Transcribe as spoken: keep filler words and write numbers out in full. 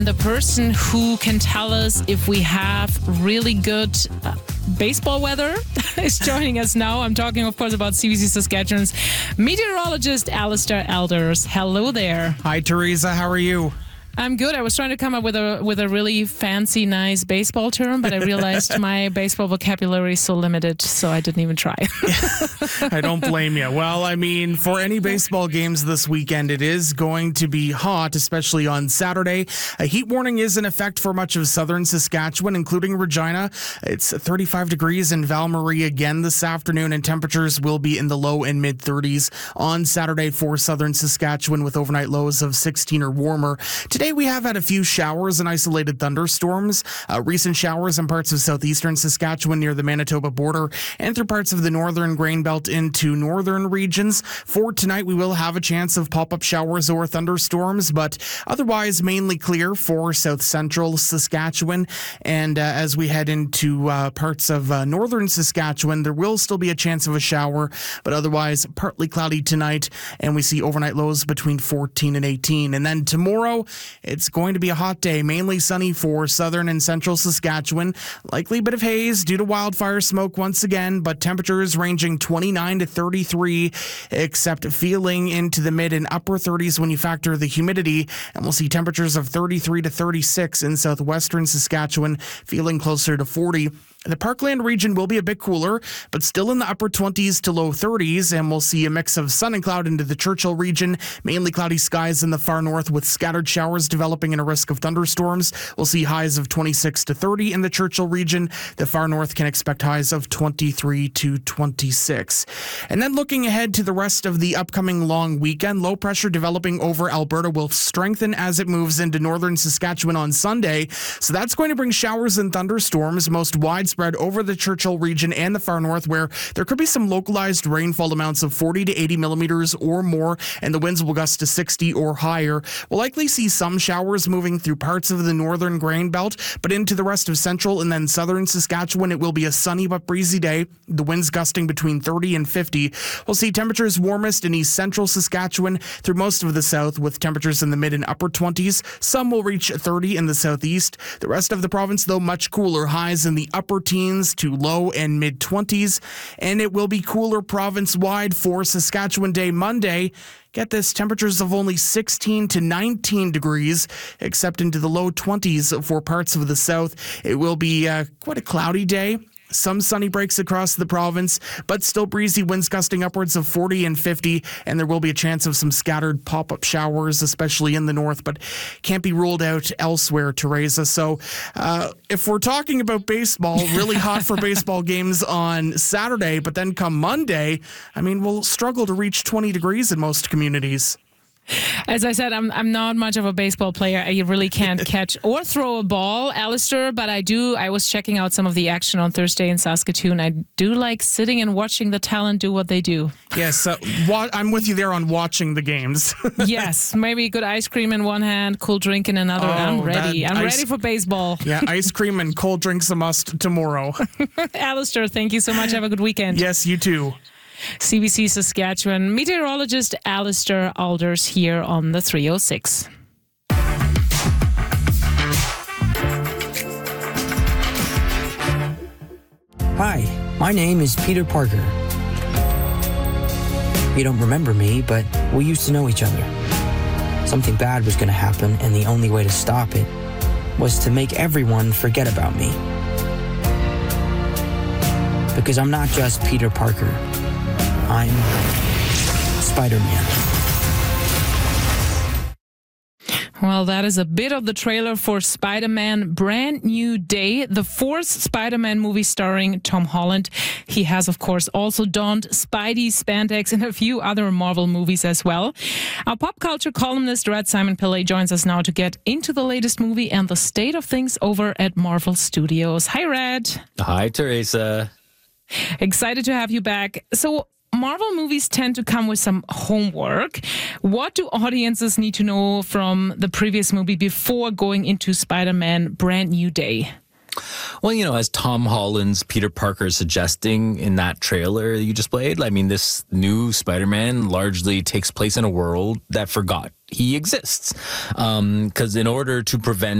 The person who can tell us if we have really good uh, baseball weather is joining us now. I'm talking, of course, about C B C Saskatchewan's meteorologist, Alistair Elders. Hello there. Hi, Teresa. How are you? I'm good. I was trying to come up with a with a really fancy, nice baseball term, but I realized my baseball vocabulary is so limited, so I didn't even try. I don't blame you. Well, I mean, for any baseball games this weekend, it is going to be hot, especially on Saturday. A heat warning is in effect for much of southern Saskatchewan, including Regina. It's thirty-five degrees in Val-Marie again this afternoon, and temperatures will be in the low and mid thirties on Saturday for southern Saskatchewan with overnight lows of sixteen or warmer. Today, we have had a few showers and isolated thunderstorms. Uh, recent showers in parts of southeastern Saskatchewan near the Manitoba border and through parts of the northern grain belt into northern regions. For tonight, we will have a chance of pop-up showers or thunderstorms, but otherwise mainly clear for south central Saskatchewan. And uh, as we head into uh, parts of uh, northern Saskatchewan, there will still be a chance of a shower, but otherwise partly cloudy tonight. And we see overnight lows between fourteen and eighteen. And then tomorrow, it's going to be a hot day, mainly sunny for southern and central Saskatchewan. Likely a bit of haze due to wildfire smoke once again, but temperatures ranging twenty-nine to thirty-three, except feeling into the mid and upper thirties when you factor the humidity. And we'll see temperatures of thirty-three to thirty-six in southwestern Saskatchewan, feeling closer to forty. The Parkland region will be a bit cooler, but still in the upper twenties to low thirties, and we'll see a mix of sun and cloud into the Churchill region, mainly cloudy skies in the far north with scattered showers developing and a risk of thunderstorms. We'll see highs of twenty-six to thirty in the Churchill region. The far north can expect highs of twenty-three to twenty-six. And then looking ahead to the rest of the upcoming long weekend, low pressure developing over Alberta will strengthen as it moves into northern Saskatchewan on Sunday. So that's going to bring showers and thunderstorms, most widespread spread over the Churchill region and the far north, where there could be some localized rainfall amounts of forty to eighty millimeters or more, and the winds will gust to sixty or higher. We'll likely see some showers moving through parts of the northern grain belt, but into the rest of central and then southern Saskatchewan, it will be a sunny but breezy day. The winds gusting between thirty and fifty. We'll see temperatures warmest in east central Saskatchewan through most of the south, with temperatures in the mid and upper twenties. Some will reach thirty in the southeast. The rest of the province, though, much cooler, highs in the upper teens to low and mid twenties, and it will be cooler province-wide for Saskatchewan Day Monday. Get this, temperatures of only sixteen to nineteen degrees, except into the low twenties for parts of the south. It will be uh, quite a cloudy day. Some sunny breaks across the province, but still breezy winds gusting upwards of forty and fifty, and there will be a chance of some scattered pop-up showers, especially in the north, but can't be ruled out elsewhere, Teresa. So uh, if we're talking about baseball, really hot for baseball games on Saturday, but then come Monday, I mean, we'll struggle to reach twenty degrees in most communities. As I said, I'm I'm not much of a baseball player. I really can't catch or throw a ball, Alistair, but I do. I was checking out some of the action on Thursday in Saskatoon. I do like sitting and watching the talent do what they do. Yes, uh, wa- I'm with you there on watching the games. Yes, maybe good ice cream in one hand, cool drink in another. Oh, I'm ready. I'm ice- ready for baseball. Yeah, ice cream and cold drinks a must tomorrow. Alistair, thank you so much. Have a good weekend. Yes, you too. C B C Saskatchewan meteorologist Alistair Elders here on the three oh six. Hi, my name is Peter Parker. You don't remember me, but we used to know each other. Something bad was going to happen, and the only way to stop it was to make everyone forget about me. Because I'm not just Peter Parker. I'm Spider-Man. Well, that is a bit of the trailer for Spider-Man Brand New Day, the fourth Spider-Man movie starring Tom Holland. He has, of course, also donned Spidey spandex in a few other Marvel movies as well. Our pop culture columnist, Red Simon Pillay, joins us now to get into the latest movie and the state of things over at Marvel Studios. Hi, Red. Hi, Teresa. Excited to have you back. So, Marvel movies tend to come with some homework. What do audiences need to know from the previous movie before going into Spider-Man Brand New Day? Well, you know, as Tom Holland's Peter Parker is suggesting in that trailer you just played, I mean, this new Spider-Man largely takes place in a world that forgot he exists. Because um, in order to prevent